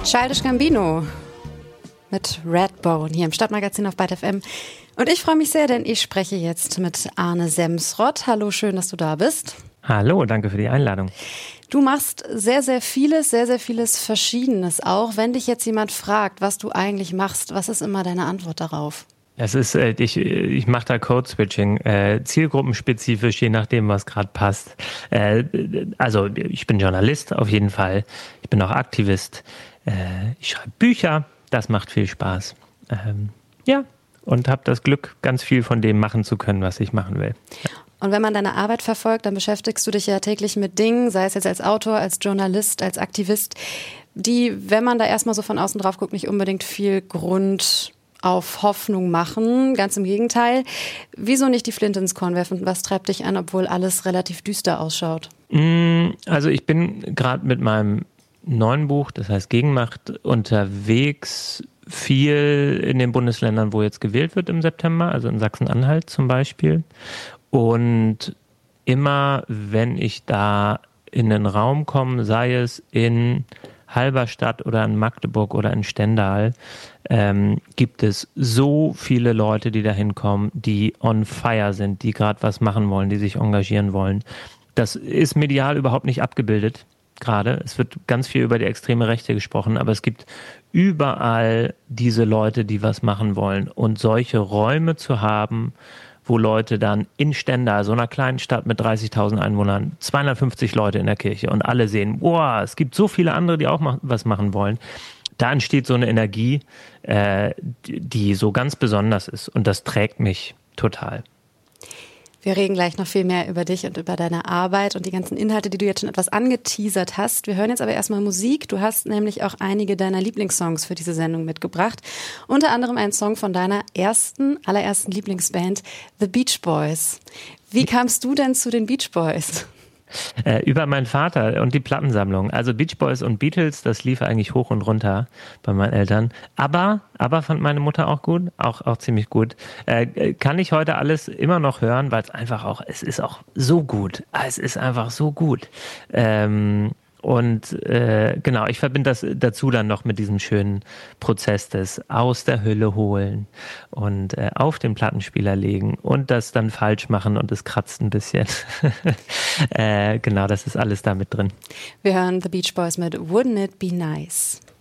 Childish Gambino mit Redbone hier im Stadtmagazin auf Byte FM. Und ich freue mich sehr, denn ich spreche jetzt mit Arne Semsrott. Hallo, schön, dass du da bist. Hallo, danke für die Einladung. Du machst sehr, sehr vieles Verschiedenes auch. Wenn dich jetzt jemand fragt, was du eigentlich machst, was ist immer deine Antwort darauf? Es ist, ich mache da Code-Switching, zielgruppenspezifisch, je nachdem, was gerade passt. Also ich bin Journalist auf jeden Fall. Ich bin auch Aktivist. Ich schreibe Bücher, das macht viel Spaß. Und habe das Glück, ganz viel von dem machen zu können, was ich machen will. Ja. Und wenn man deine Arbeit verfolgt, dann beschäftigst du dich ja täglich mit Dingen, sei es jetzt als Autor, als Journalist, als Aktivist, die, wenn man da erstmal so von außen drauf guckt, nicht unbedingt viel Grund auf Hoffnung machen. Ganz im Gegenteil. Wieso nicht die Flinte ins Korn werfen? Was treibt dich an, obwohl alles relativ düster ausschaut? Also ich bin gerade mit meinem neuen Buch, das heißt Gegenmacht, unterwegs, viel in den Bundesländern, wo jetzt gewählt wird im September, also in Sachsen-Anhalt zum Beispiel. Und immer, wenn ich da in den Raum komme, sei es in Halberstadt oder in Magdeburg oder in Stendal, gibt es so viele Leute, die da hinkommen, die on fire sind, die gerade was machen wollen, die sich engagieren wollen. Das ist medial überhaupt nicht abgebildet gerade. Es wird ganz viel über die extreme Rechte gesprochen, aber es gibt überall diese Leute, die was machen wollen. Und solche Räume zu haben, wo Leute dann in Stendal, so einer kleinen Stadt mit 30.000 Einwohnern, 250 Leute in der Kirche und alle sehen, boah, es gibt so viele andere, die auch was machen wollen. Da entsteht so eine Energie, die so ganz besonders ist und das trägt mich total. Wir reden gleich noch viel mehr über dich und über deine Arbeit und die ganzen Inhalte, die du jetzt schon etwas angeteasert hast. Wir hören jetzt aber erstmal Musik. Du hast nämlich auch einige deiner Lieblingssongs für diese Sendung mitgebracht. Unter anderem einen Song von deiner allerersten Lieblingsband, The Beach Boys. Wie kamst du denn zu den Beach Boys? Über meinen Vater und die Plattensammlung. Also Beach Boys und Beatles, das lief eigentlich hoch und runter bei meinen Eltern. Aber fand meine Mutter auch gut, auch ziemlich gut. Kann ich heute alles immer noch hören, weil es einfach auch, es ist auch so gut. Es ist einfach so gut. Genau, ich verbinde das dazu dann noch mit diesem schönen Prozess des aus der Hülle holen und auf den Plattenspieler legen und das dann falsch machen und es kratzt ein bisschen. Genau, das ist alles da mit drin. Wir hören The Beach Boys mit Wouldn't It Be Nice?